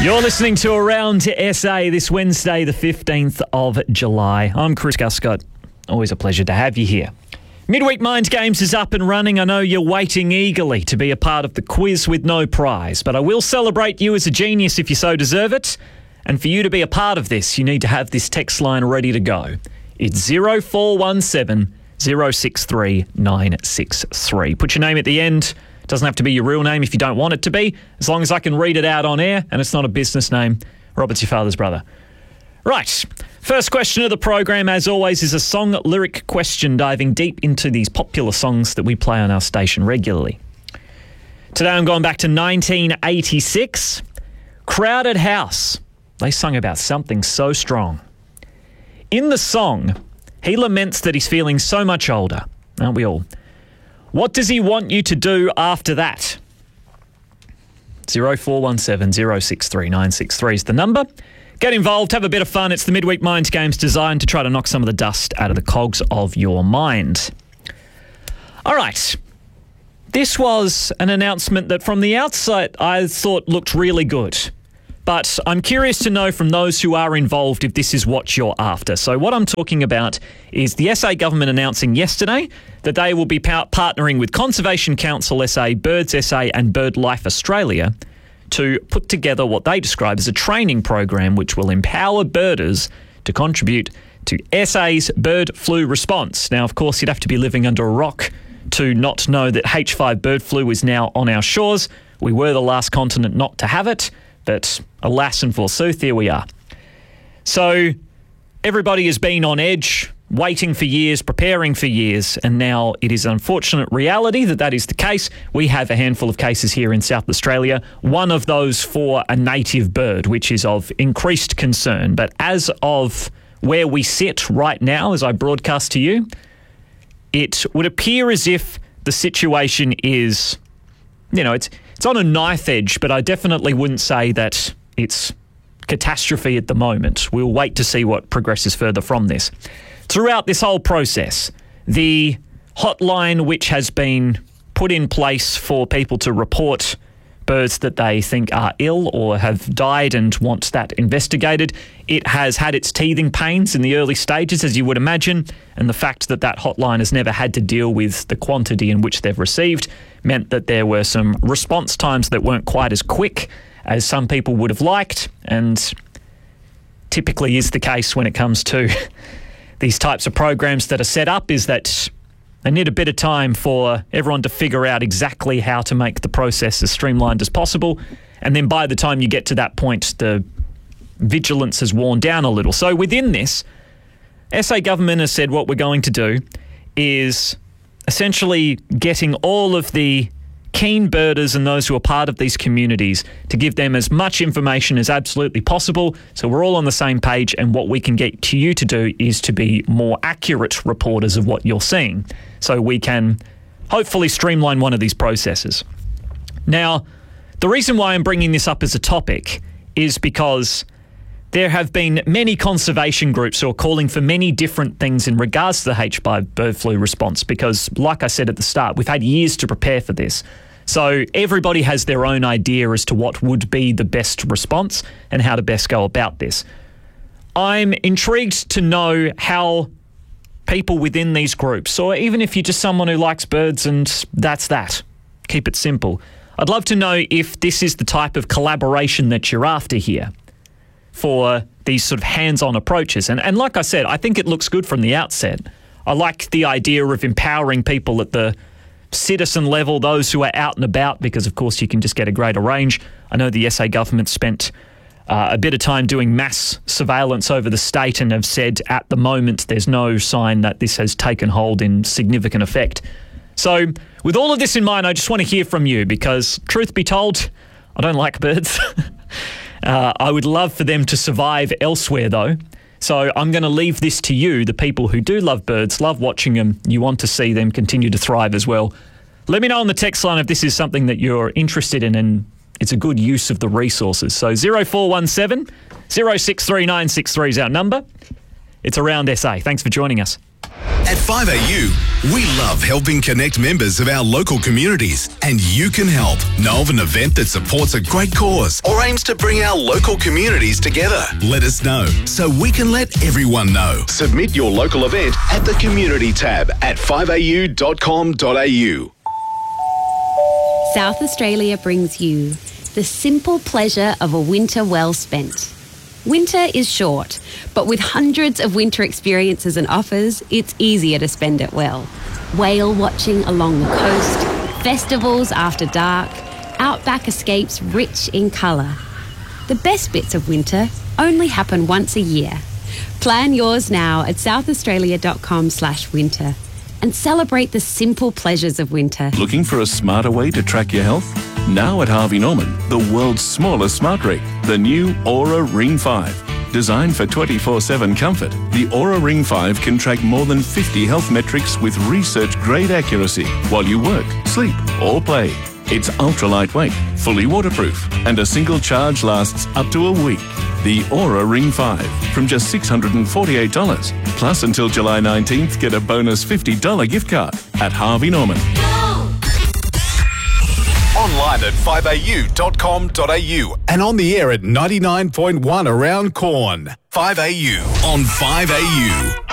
You're listening to Around SA this Wednesday, the 15th of July. I'm Chris Guscott. Always a pleasure to have you here. Midweek Mind Games is up and running. I know you're waiting eagerly to be a part of the quiz with no prize, but I will celebrate you as a genius if you so deserve it. And for you to be a part of this, you need to have this text line ready to go. It's 0417 063 963. Put your name at the end. It doesn't have to be your real name if you don't want it to be, as long as I can read it out on air and it's not a business name. Robert's your father's brother. Right, first question of the program, as always, is a song lyric question, diving deep into these popular songs that we play on our station regularly. Today I'm going back to 1986. Crowded House. They sung about something so strong. In the song, he laments that he's feeling so much older, aren't we all? What does he want you to do after that? 0417 063 963 is the number. Get involved, have a bit of fun. It's the Midweek Mind Games designed to try to knock some of the dust out of the cogs of your mind. All right. This was an announcement that from the outset I thought looked really good. But I'm curious to know from those who are involved if this is what you're after. So what I'm talking about is the SA government announcing yesterday that they will be partnering with Conservation Council SA, Birds SA and BirdLife Australia to put together what they describe as a training program which will empower birders to contribute to SA's bird flu response. Now, of course, you'd have to be living under a rock to not know that H5 bird flu is now on our shores. We were the last continent not to have it. But alas and forsooth, here we are. So everybody has been on edge, waiting for years, preparing for years, and now it is an unfortunate reality that is the case. We have a handful of cases here in South Australia, one of those for a native bird, which is of increased concern. But as of where we sit right now, as I broadcast to you, it would appear as if the situation is, it's on a knife edge, but I definitely wouldn't say that it's catastrophe at the moment. We'll wait to see what progresses further from this. Throughout this whole process, the hotline which has been put in place for people to report birds that they think are ill or have died and want that investigated, it has had its teething pains in the early stages, as you would imagine, and the fact that that hotline has never had to deal with the quantity in which they've received meant that there were some response times that weren't quite as quick as some people would have liked, and typically is the case when it comes to these types of programs that are set up, is that they need a bit of time for everyone to figure out exactly how to make the process as streamlined as possible. And then by the time you get to that point, the vigilance has worn down a little. So within this, SA government has said what we're going to do is essentially getting all of the keen birders and those who are part of these communities to give them as much information as absolutely possible, so we're all on the same page, and what we can get to you to do is to be more accurate reporters of what you're seeing, so we can hopefully streamline one of these processes. Now, the reason why I'm bringing this up as a topic is because there have been many conservation groups who are calling for many different things in regards to the H5 bird flu response because, like I said at the start, we've had years to prepare for this. So everybody has their own idea as to what would be the best response and how to best go about this. I'm intrigued to know how people within these groups, or even if you're just someone who likes birds and that's that, keep it simple. I'd love to know if this is the type of collaboration that you're after here for these sort of hands-on approaches. And like I said, I think it looks good from the outset. I like the idea of empowering people at the citizen level, those who are out and about, because of course you can just get a greater range. I know the SA government spent a bit of time doing mass surveillance over the state and have said at the moment there's no sign that this has taken hold in significant effect. So with all of this in mind, I just want to hear from you because, truth be told, I don't like birds. I would love for them to survive elsewhere, though. So I'm going to leave this to you, the people who do love birds, love watching them. You want to see them continue to thrive as well. Let me know on the text line if this is something that you're interested in and it's a good use of the resources. So 0417 063 963 is our number. It's Around SA. Thanks for joining us. At 5AU, we love helping connect members of our local communities, and you can help. Know of an event that supports a great cause or aims to bring our local communities together? Let us know so we can let everyone know. Submit your local event at the Community tab at 5au.com.au. South Australia brings you the simple pleasure of a winter well spent. Winter is short, but with hundreds of winter experiences and offers, it's easier to spend it well. Whale watching along the coast, festivals after dark, outback escapes rich in colour. The best bits of winter only happen once a year. Plan yours now at southaustralia.com/winter and celebrate the simple pleasures of winter. Looking for a smarter way to track your health? Now at Harvey Norman, the world's smallest smart ring, the new Aura Ring 5. Designed for 24/7 comfort, the Aura Ring 5 can track more than 50 health metrics with research-grade accuracy while you work, sleep or play. It's ultra lightweight, fully waterproof, and a single charge lasts up to a week. The Aura Ring 5 from just $648. Plus, until July 19th, get a bonus $50 gift card at Harvey Norman. Online at 5au.com.au and on the air at 99.1 around Corn. 5AU on 5AU.